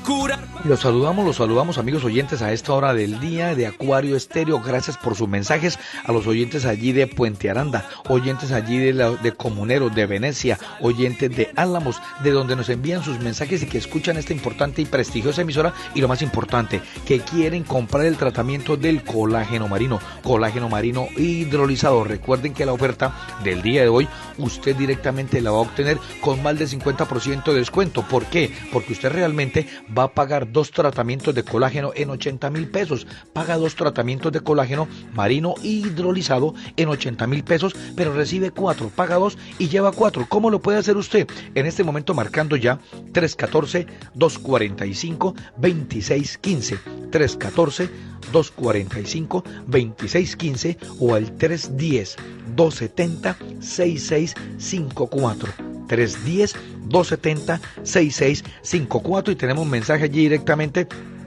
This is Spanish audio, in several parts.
curar. Los saludamos amigos oyentes a esta hora del día de Acuario Estéreo. Gracias por sus mensajes a los oyentes allí de Puente Aranda, oyentes allí de Comuneros, de Venecia, oyentes de Álamos, de donde nos envían sus mensajes y que escuchan esta importante y prestigiosa emisora, y lo más importante, que quieren comprar el tratamiento del colágeno marino hidrolizado. Recuerden que la oferta del día de hoy usted directamente la va a obtener con más del 50% de descuento. ¿Por qué? Porque usted realmente va a pagar 2 tratamientos de colágeno en 80,000 pesos. Paga 2 tratamientos de colágeno marino hidrolizado en 80,000 pesos, pero recibe 4. Paga 2 y lleva 4. ¿Cómo lo puede hacer usted? En este momento marcando ya 314-245-2615. 314-245-2615 o al 310-270-6654. 310-270-6654. Y tenemos un mensaje allí directamente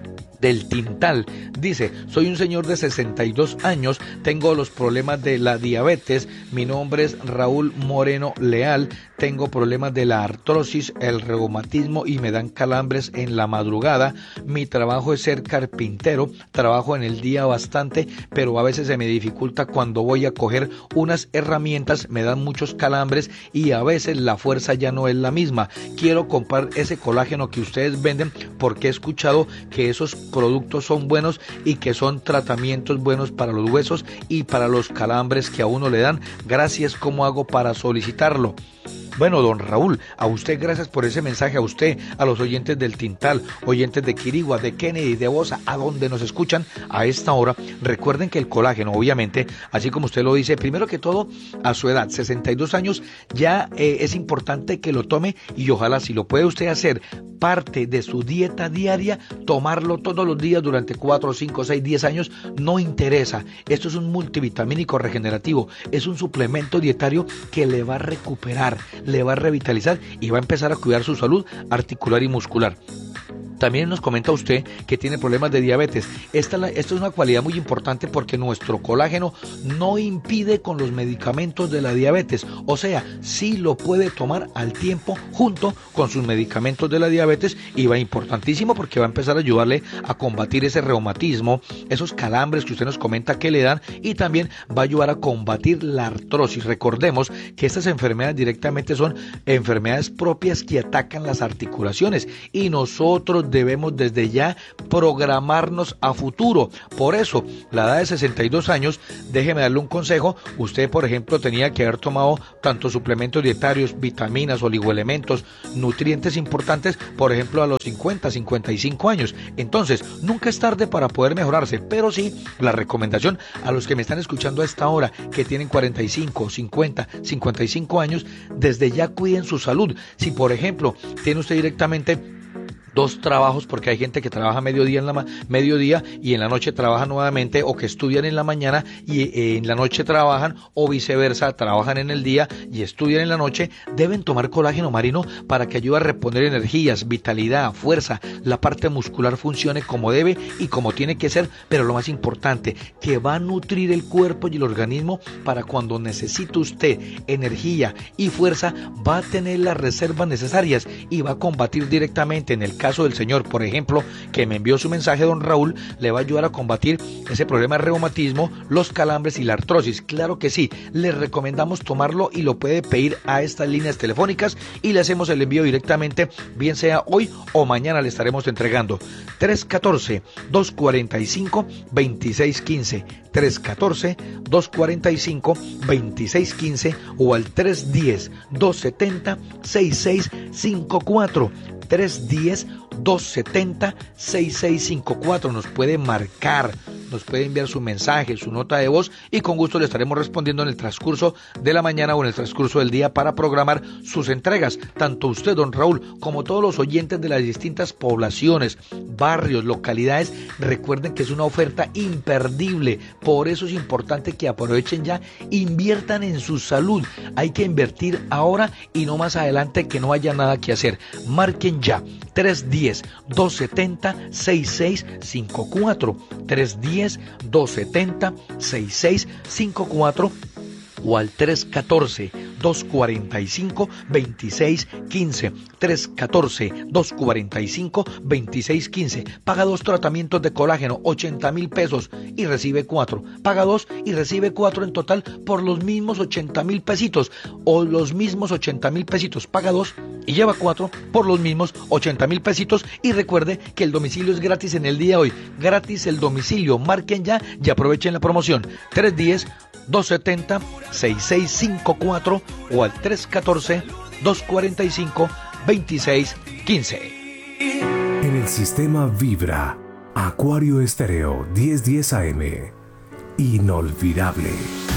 del Tintal. Dice: soy un señor de 62 años, tengo los problemas de la diabetes, mi nombre es Raúl Moreno Leal, tengo problemas de la artrosis, el reumatismo y me dan calambres en la madrugada. Mi trabajo es ser carpintero, trabajo en el día bastante, pero a veces se me dificulta cuando voy a coger unas herramientas, me dan muchos calambres y a veces la fuerza ya no es la misma. Quiero comprar ese colágeno que ustedes venden porque he escuchado que esos productos son buenos y que son tratamientos buenos para los huesos y para los calambres que a uno le dan. Gracias, ¿cómo hago para solicitarlo? Bueno, don Raúl, a usted gracias por ese mensaje, a usted, a los oyentes del Tintal, oyentes de Quirigua, de Kennedy, de Bosa, a donde nos escuchan a esta hora. Recuerden que el colágeno, obviamente, así como usted lo dice, primero que todo, a su edad, 62 años, ya es importante que lo tome, y ojalá, si lo puede usted hacer parte de su dieta diaria, tomarlo todos los días durante 4, 5, 6, 10 años, no interesa. Esto es un multivitamínico regenerativo, es un suplemento dietario que le va a recuperar, le va a revitalizar y va a empezar a cuidar su salud articular y muscular. También nos comenta usted que tiene problemas de diabetes. Esto es una cualidad muy importante porque nuestro colágeno no impide con los medicamentos de la diabetes. O sea, sí lo puede tomar al tiempo junto con sus medicamentos de la diabetes, y va importantísimo porque va a empezar a ayudarle a combatir ese reumatismo, esos calambres que usted nos comenta que le dan, y también va a ayudar a combatir la artrosis. Recordemos que estas enfermedades directamente son enfermedades propias que atacan las articulaciones, y nosotros debemos desde ya programarnos a futuro. Por eso, la edad de 62 años, déjeme darle un consejo. Usted, por ejemplo, tenía que haber tomado tanto suplementos dietarios, vitaminas, oligoelementos, nutrientes importantes, por ejemplo, a los 50, 55 años. Entonces, nunca es tarde para poder mejorarse, pero sí, la recomendación a los que me están escuchando a esta hora, que tienen 45, 50, 55 años, desde ya cuiden su salud. Si, por ejemplo, tiene usted directamente 2 trabajos, porque hay gente que trabaja mediodía y en la noche trabaja nuevamente, o que estudian en la mañana y en la noche trabajan, o viceversa, trabajan en el día y estudian en la noche, deben tomar colágeno marino para que ayude a reponer energías, vitalidad, fuerza, la parte muscular funcione como debe y como tiene que ser, pero lo más importante, que va a nutrir el cuerpo y el organismo para cuando necesite usted energía y fuerza, va a tener las reservas necesarias y va a combatir directamente. En el caso del señor, por ejemplo, que me envió su mensaje, don Raúl, le va a ayudar a combatir ese problema de reumatismo, los calambres y la artrosis. Claro que sí, le recomendamos tomarlo y lo puede pedir a estas líneas telefónicas y le hacemos el envío directamente, bien sea hoy o mañana le estaremos entregando. 314-245-2615, 314-245-2615 o al 310-270-6654. 310-270-6654. Nos puede marcar, nos puede enviar su mensaje, su nota de voz, y con gusto le estaremos respondiendo en el transcurso de la mañana o en el transcurso del día para programar sus entregas. Tanto usted, don Raúl, como todos los oyentes de las distintas poblaciones, barrios, localidades, recuerden que es una oferta imperdible. Por eso es importante que aprovechen ya, inviertan en su salud. Hay que invertir ahora y no más adelante que no haya nada que hacer. Marquen ya 310-270-6654, 310-270-6654 o al 314 314-245-2615. 314-245-2615. Paga 2 tratamientos de colágeno, 80,000 pesos y recibe 4. Paga 2 y recibe 4 en total por los mismos 80,000 pesitos o los mismos 80,000 pesitos. Paga 2 y lleva 4 por los mismos 80,000 pesitos. Y recuerde que el domicilio es gratis en el día de hoy. Gratis el domicilio. Marquen ya y aprovechen la promoción. 310-270-6654 o al 314-245-2615. En el sistema Vibra, Acuario Estéreo 1010 AM. Inolvidable.